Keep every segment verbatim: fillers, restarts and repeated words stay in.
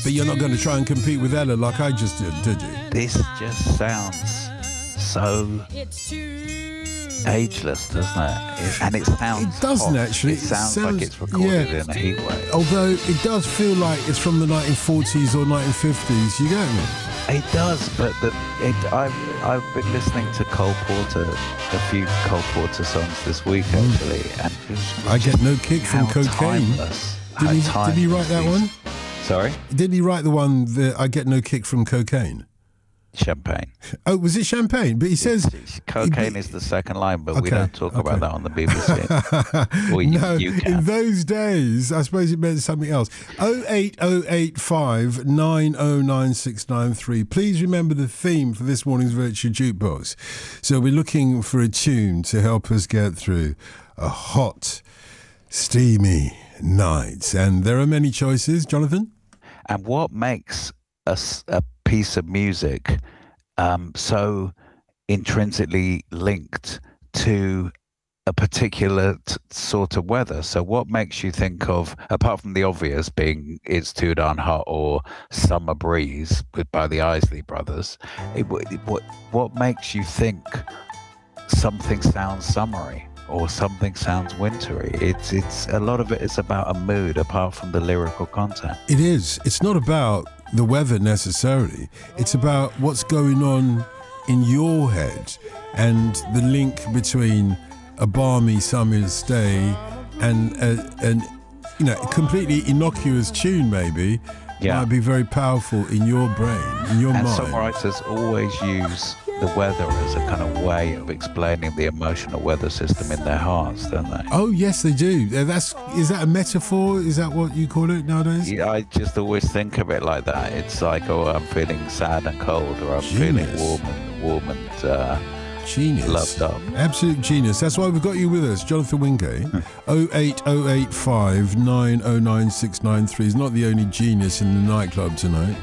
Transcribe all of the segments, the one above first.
But you're not going to try and compete with Ella like I just did, did you? This just sounds so ageless, doesn't it? It- and it sounds It doesn't hot. actually. It sounds, It sounds- like it's recorded yeah. in a heat wave. Although it does feel like it's from the nineteen forties or nineteen fifties. You get me? It does, but the, it, I've, I've been listening to Cole Porter, a few Cole Porter songs this week actually, and it's I get no kick from how cocaine. timeless, Did how he, did he write timeless that these- one? Sorry? Didn't he write the one that I get no kick from cocaine? Champagne. Oh, was it champagne? But he says Cocaine is the second line, but we Okay, don't talk okay. about that on the B B C. Or you, no, you in can. those days, I suppose it meant something else. oh eight oh eight five nine oh nine six nine three. Please remember the theme for this morning's Virtual Jukebox. So we're looking for a tune to help us get through a hot, steamy night. And there are many choices, Jonathan. And what makes a, s- a piece of music um, so intrinsically linked to a particular t- sort of weather? So what makes you think of, apart from the obvious being It's Too Darn Hot or Summer Breeze with, by the Isley Brothers, it, w- it, what, what makes you think something sounds summery or something sounds wintry? It's it's a lot of it is about a mood apart from the lyrical content. It is. It's not about the weather necessarily. It's about what's going on in your head and the link between a balmy summer's day and a, an you know, a completely innocuous tune maybe Yeah. might be very powerful in your brain, in your And mind. songwriters always use the weather as a kind of way of explaining the emotional weather system in their hearts, don't they? Oh yes, they do. Uh, That's is that a metaphor? Is that what you call it nowadays? Yeah, I just always think of it like that. It's like, oh, I'm feeling sad and cold, or I'm Genius. feeling warm and warm and uh, Genius. loved up. Absolute genius. That's why we've got you with us, Jonathan Wingate. oh eight oh eight five nine oh nine six nine three is not the only genius in the nightclub tonight.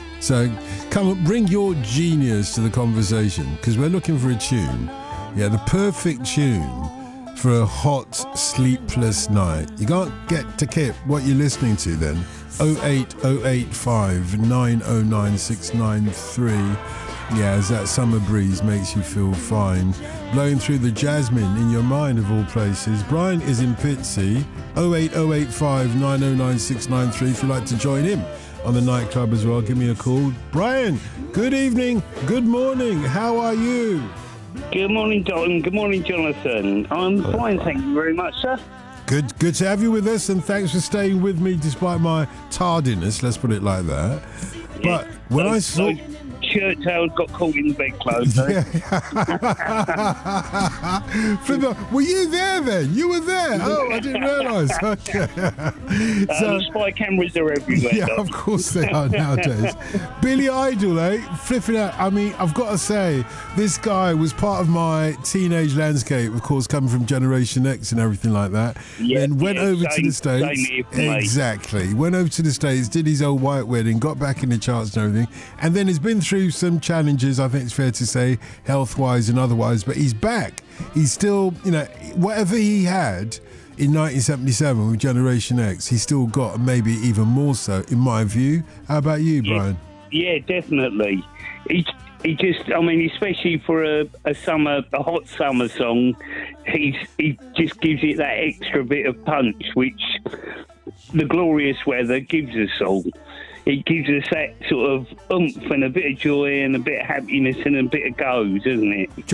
So come on, bring your genius to the conversation, because we're looking for a tune. Yeah, the perfect tune for a hot, sleepless night. You can't get to Kip what you're listening to then. oh eight oh eight five nine oh nine six nine three. Yeah, as that summer breeze makes you feel fine, blowing through the jasmine in your mind of all places. Brian is in Pitsea. oh eight oh eight five nine oh nine six nine three if you'd like to join him on the nightclub as well. Give me a call. Brian, good evening, good morning, how are you? Good morning, Dalton. Good morning, Jonathan. I'm fine, thank you very much, sir. Good, good to have you with us, and thanks for staying with me despite my tardiness, let's put it like that. But when I Those- saw... those shirt tails got caught in the bedclothes. eh? Flipper, were you there then? You were there? Oh, I didn't realise. Okay. Um, spy cameras are everywhere. Yeah, Dalton. of course they are nowadays. Billy Idol, eh? Flipping out. I mean, I've got to say, this guy was part of my teenage landscape, of course, coming from Generation X and everything like that. Yeah, then went yeah, over to same- the States. same here for me. Exactly. Went over to the States, did his old white wedding, got back in the charts and everything. And then he's been through some challenges, I think it's fair to say, health-wise and otherwise. But he's back. He's still, you know, whatever he had in nineteen seventy-seven with Generation X, he's still got, maybe even more so, in my view. How about you, Brian? Yeah, definitely. He, he just, I mean, especially for a, a summer, a hot summer song, he's he just gives it that extra bit of punch, which the glorious weather gives us all. It gives us that sort of oomph and a bit of joy and a bit of happiness and a bit of go, doesn't it?